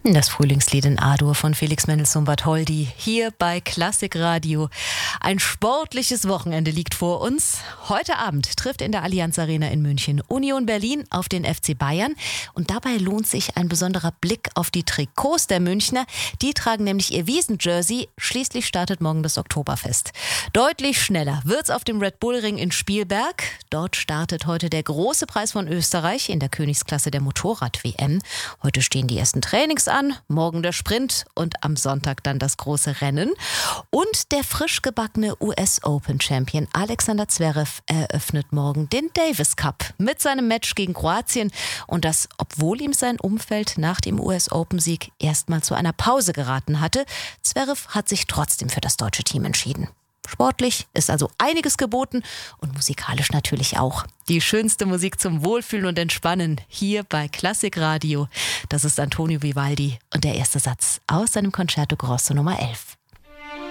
Das Frühlingslied in A-Dur von Felix Mendelssohn-Bartholdy hier bei Klassik Radio. Ein sportliches Wochenende liegt vor uns. Heute Abend trifft in der Allianz Arena in München Union Berlin auf den FC Bayern. Und dabei lohnt sich ein besonderer Blick auf die Trikots der Münchner. Die tragen nämlich ihr Wiesen-Jersey. Schließlich startet morgen das Oktoberfest. Deutlich schneller wird's auf dem Red Bull Ring in Spielberg. Dort startet heute der große Preis von Österreich in der Königsklasse der Motorrad-WM. Heute stehen die ersten Trainings an, morgen der Sprint und am Sonntag dann das große Rennen. Und der frisch gebackene US-Open-Champion Alexander Zverev eröffnet morgen den Davis Cup mit seinem Match gegen Kroatien. Und das, obwohl ihm sein Umfeld nach dem US-Open-Sieg erstmal zu einer Pause geraten hatte. Zverev hat sich trotzdem für das deutsche Team entschieden. Sportlich ist also einiges geboten und musikalisch natürlich auch. Die schönste Musik zum Wohlfühlen und Entspannen hier bei Klassik Radio. Das ist Antonio Vivaldi und der erste Satz aus seinem Concerto Grosso Nummer 11.